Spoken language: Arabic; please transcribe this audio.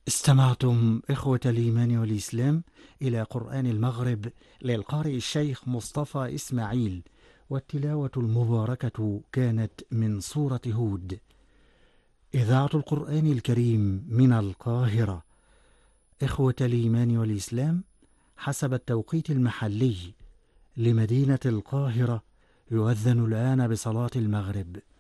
استمعتم إخوة الإيمان والإسلام إلى قرآن المغرب للقارئ الشيخ مصطفى إسماعيل، والتلاوة المباركة كانت من سورة هود. إذاعة القرآن الكريم من القاهرة. إخوة الإيمان والإسلام، حسب التوقيت المحلي لمدينة القاهرة يؤذن الآن بصلاة المغرب،